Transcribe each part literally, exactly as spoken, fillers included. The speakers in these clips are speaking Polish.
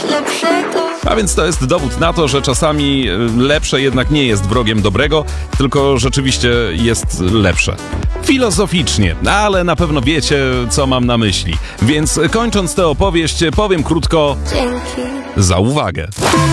lepszego. A więc to jest dowód na to, że czasami lepsze jednak nie jest wrogiem dobrego, tylko rzeczywiście jest lepsze. Filozoficznie, ale na pewno wiecie, co mam na myśli. Więc kończąc tę opowieść, powiem krótko: Dzięki za uwagę.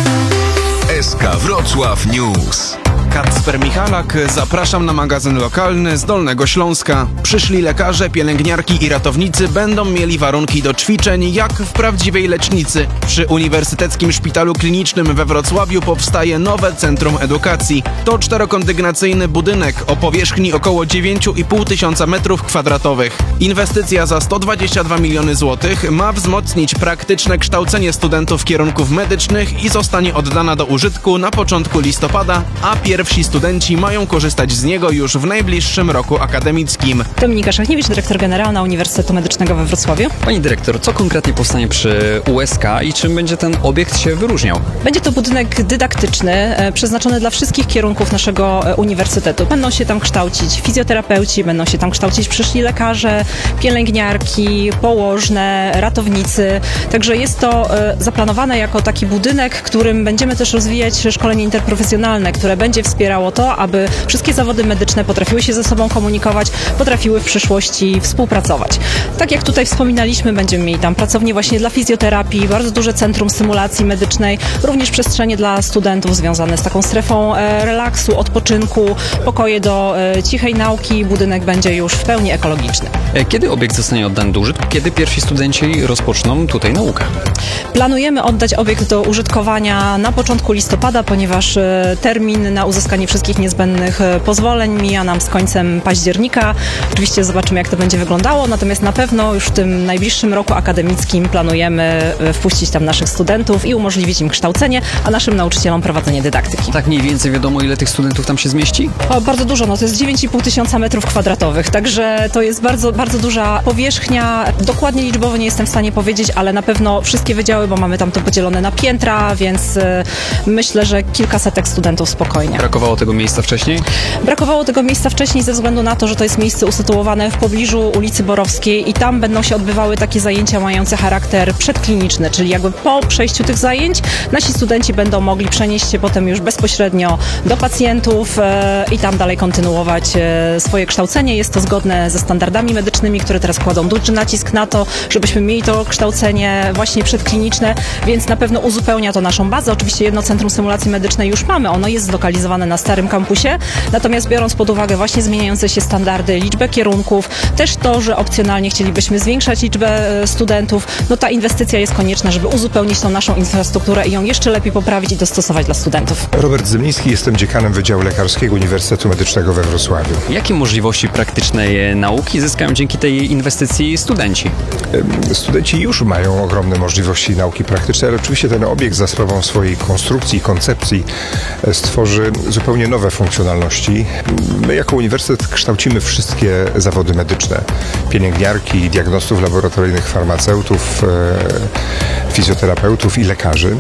S K Wrocław News. Kacper Michalak, zapraszam na magazyn lokalny z Dolnego Śląska. Przyszli lekarze, pielęgniarki i ratownicy będą mieli warunki do ćwiczeń jak w prawdziwej lecznicy. Przy Uniwersyteckim Szpitalu Klinicznym we Wrocławiu powstaje nowe Centrum Edukacji. To czterokondygnacyjny budynek o powierzchni około dziewięć i pół tysiąca metrów kwadratowych. Inwestycja za sto dwadzieścia dwa miliony złotych ma wzmocnić praktyczne kształcenie studentów kierunków medycznych i zostanie oddana do użytku na początku listopada, a pierwsi studenci mają korzystać z niego już w najbliższym roku akademickim. Dominika Szachniewicz, dyrektor generalna Uniwersytetu Medycznego we Wrocławiu. Pani dyrektor, co konkretnie powstanie przy U S K i czym będzie ten obiekt się wyróżniał? Będzie to budynek dydaktyczny, e, przeznaczony dla wszystkich kierunków naszego e, uniwersytetu. Będą się tam kształcić fizjoterapeuci, będą się tam kształcić przyszli lekarze, pielęgniarki, położne, ratownicy. Także jest to e, zaplanowane jako taki budynek, którym będziemy też rozwijać szkolenie interprofesjonalne, które będzie wspierało to, aby wszystkie zawody medyczne potrafiły się ze sobą komunikować, potrafiły w przyszłości współpracować. Tak jak tutaj wspominaliśmy, będziemy mieli tam pracownię właśnie dla fizjoterapii, bardzo duże centrum symulacji medycznej, również przestrzenie dla studentów związane z taką strefą e, relaksu, odpoczynku, pokoje do e, cichej nauki. Budynek będzie już w pełni ekologiczny. Kiedy obiekt zostanie oddany do użytku? Kiedy pierwsi studenci rozpoczną tutaj naukę? Planujemy oddać obiekt do użytkowania na początku listopada, ponieważ e, termin na uzyskanie wszystkich niezbędnych e, pozwoleń mija nam z końcem października. Oczywiście zobaczymy, jak to będzie wyglądało, natomiast na pewno już w tym najbliższym roku akademickim planujemy e, wpuścić tam naszych studentów i umożliwić im kształcenie, a naszym nauczycielom prowadzenie dydaktyki. Tak mniej więcej wiadomo, ile tych studentów tam się zmieści? O, bardzo dużo, no to jest dziewięć i pół tysiąca metrów kwadratowych, także to jest bardzo, bardzo duża powierzchnia. Dokładnie liczbowo nie jestem w stanie powiedzieć, ale na pewno wszystkie wydziały, bo mamy tam to podzielone na piętra, więc y, myślę, że kilkasetek studentów spokojnie. Brakowało tego miejsca wcześniej? Brakowało tego miejsca wcześniej ze względu na to, że to jest miejsce usytuowane w pobliżu ulicy Borowskiej i tam będą się odbywały takie zajęcia mające charakter przedkliniczny, czyli jakby po przejściu tych zajęć nasi studenci będą mogli przenieść się potem już bezpośrednio do pacjentów y, i tam dalej kontynuować y, swoje kształcenie. Jest to zgodne ze standardami medycznymi, które teraz kładą duży nacisk na to, żebyśmy mieli to kształcenie właśnie przedkliniczne, więc na pewno uzupełnia to naszą bazę. Oczywiście jedno Centrum Symulacji Medycznej już mamy, ono jest zlokalizowane na starym kampusie, natomiast biorąc pod uwagę właśnie zmieniające się standardy, liczbę kierunków, też to, że opcjonalnie chcielibyśmy zwiększać liczbę studentów, no ta inwestycja jest konieczna, żeby uzupełnić tą naszą infrastrukturę i ją jeszcze lepiej poprawić i dostosować dla studentów. Robert Zemliński, jestem dziekanem Wydziału Lekarskiego Uniwersytetu Medycznego we Wrocławiu. Jakie możliwości praktycznej nauki zyskają dzięki tej inwestycji studenci? Studenci już mają ogromne możliwości nauki praktycznej, ale oczywiście ten obiekt za sprawą swojej konstrukcji i koncepcji stworzy zupełnie nowe funkcjonalności. My jako uniwersytet kształcimy wszystkie zawody medyczne. Pielęgniarki, diagnostów laboratoryjnych, farmaceutów, fizjoterapeutów i lekarzy.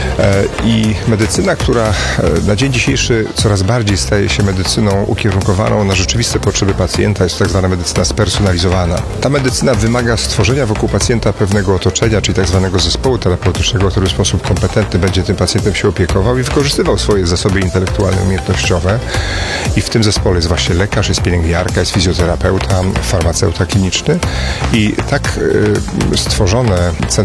I medycyna, która na dzień dzisiejszy coraz bardziej staje się medycyną ukierunkowaną na rzeczywiste potrzeby pacjenta, jest to tak zwana medycyna spersonalizowana. Ta medycyna wymaga stworzenia wokół pacjenta pewnego otoczenia, czyli tak zwanego zespołu terapeutycznego, który w sposób kompetentny będzie tym pacjentem się opiekował i wykorzystywał swoje zasoby intelektualne, umiejętnościowe. I w tym zespole jest właśnie lekarz, jest pielęgniarka, jest fizjoterapeuta, farmaceuta kliniczny. I tak y, stworzone Centrum